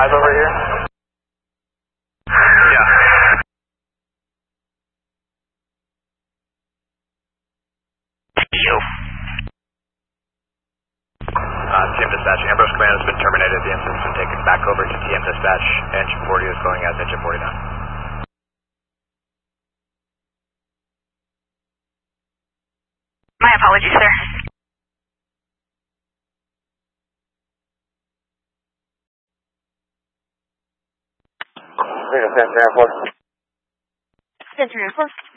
5 over here? Yeah. TM Dispatch, Ambrose Command has been terminated. The incident's been taken back over to TM Dispatch. Engine 40 is going as engine 49. My apologies, sir. Center Air Force. Center Air Force.